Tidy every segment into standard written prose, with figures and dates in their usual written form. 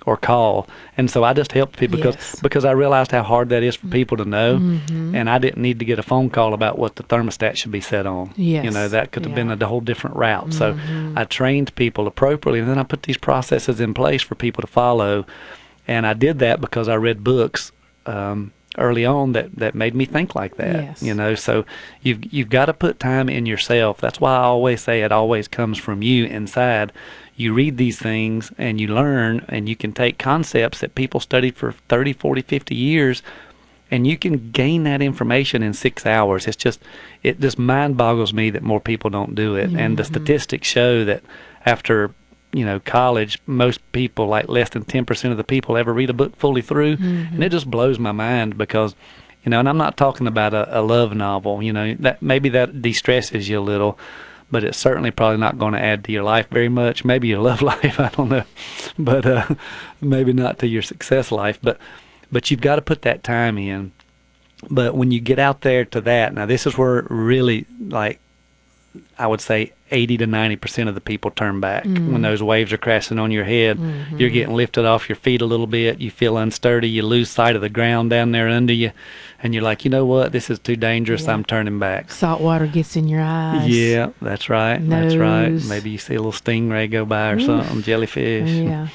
or call. And so I just helped people because I realized how hard that is for people to know. And I didn't need to get a phone call about what the thermostat should be set on. That could have been a whole different route. So I trained people appropriately, and then I put these processes in place for people to follow. And I did that because I read books early on that made me think like that. So you've got to put time in yourself. That's why I always say it always comes from you inside. You read these things and you learn, and you can take concepts that people studied for 30, 40, 50 years, and you can gain that information in 6 hours. It just mind boggles me that more people don't do it. And the statistics show that after college, most people, like less than 10% of the people, ever read a book fully through. And it just blows my mind because, and I'm not talking about a love novel, that maybe that de-stresses you a little, but it's certainly probably not going to add to your life very much. Maybe your love life, I don't know, but maybe not to your success life. But you've got to put that time in. But when you get out there to that, now this is where really, like, I would say 80 to 90% of the people turn back. When those waves are crashing on your head, you're getting lifted off your feet a little bit, you feel unsturdy, you lose sight of the ground down there under you, and you're like, you know what, this is too dangerous, I'm turning back. Salt water gets in your eyes. Yeah, that's right. Nose. That's right. Maybe you see a little stingray go by or something, jellyfish. Yeah.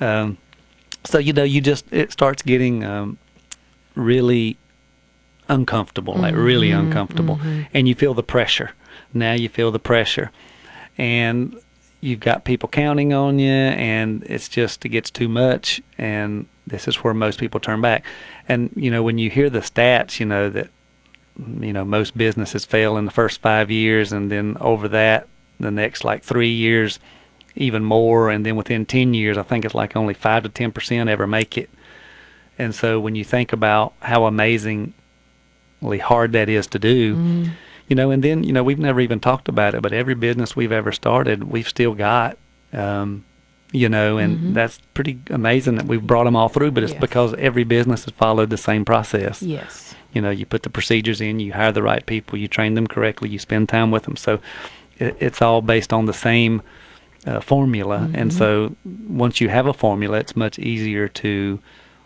So, it starts getting really uncomfortable, like really uncomfortable, and you feel the pressure. Now you feel the pressure, and you've got people counting on you, and it gets too much, and this is where most people turn back. And when you hear the stats, that most businesses fail in the first 5 years, and then over that the next like 3 years even more, and then within 10 years I think it's like only 5 to 10% ever make it. And so when you think about how amazingly hard that is to do, and then, we've never even talked about it, but every business we've ever started, we've still got, and that's pretty amazing that we've brought them all through, but it's because every business has followed the same process. Yes. You put the procedures in, you hire the right people, you train them correctly, you spend time with them. So it's all based on the same formula. And so once you have a formula, it's much easier to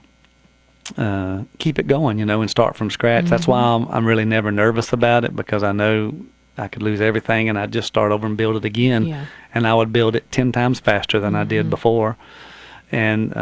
keep it going, and start from scratch. That's why I'm really never nervous about it, because I know I could lose everything and I'd just start over and build it again, and I would build it 10 times faster than I did before. And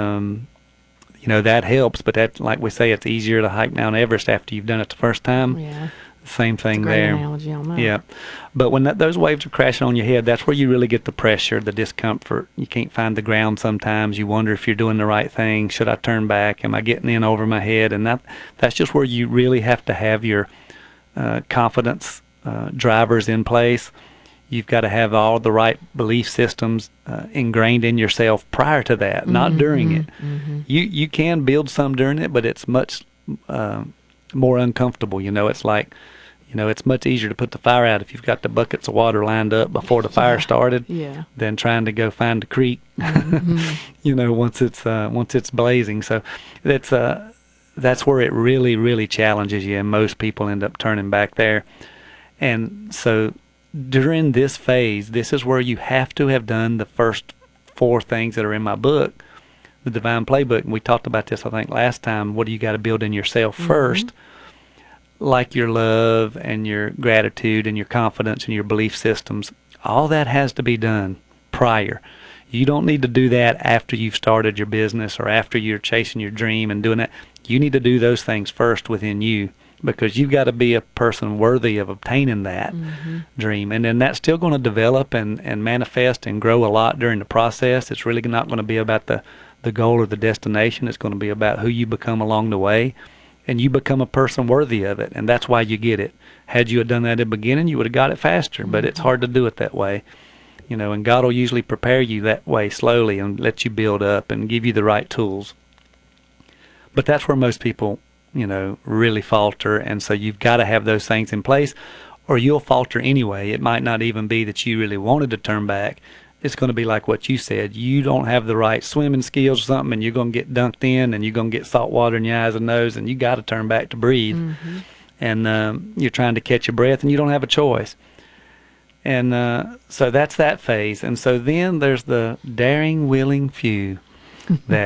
that helps, but that, like we say, it's easier to hike Mount Everest after you've done it the first time. Same thing there. Great analogy on that. Yeah, but when those waves are crashing on your head, that's where you really get the pressure, the discomfort. You can't find the ground sometimes. You wonder if you're doing the right thing. Should I turn back? Am I getting in over my head? And that's just where you really have to have your confidence drivers in place. You've got to have all the right belief systems ingrained in yourself prior to that, not during it. You can build some during it, but it's much more uncomfortable. It's like, it's much easier to put the fire out if you've got the buckets of water lined up before the fire started than trying to go find a creek, once it's blazing. So that's where it really, really challenges you, and most people end up turning back there. And so during this phase, this is where you have to have done the first 4 things that are in my book, the Divine Playbook. And we talked about this, I think, last time. What do you got to build in yourself first? Like your love and your gratitude and your confidence and your belief systems. All that has to be done prior. You don't need to do that after you've started your business or after you're chasing your dream and doing that. You need to do those things first within you, because you've got to be a person worthy of obtaining that dream. And then that's still going to develop and manifest and grow a lot during the process. It's really not going to be about the goal or the destination. It's going to be about who you become along the way. And you become a person worthy of it, and that's why you get it. Had you had done that at the beginning, you would have got it faster, but it's hard to do it that way. And God will usually prepare you that way slowly and let you build up and give you the right tools. But that's where most people, really falter, and so you've got to have those things in place, or you'll falter anyway. It might not even be that you really wanted to turn back. It's going to be like what you said. You don't have the right swimming skills or something, and you're going to get dunked in, and you're going to get salt water in your eyes and nose, and you got to turn back to breathe. And you're trying to catch your breath, and you don't have a choice. And so that's that phase. And so then there's the daring, willing few that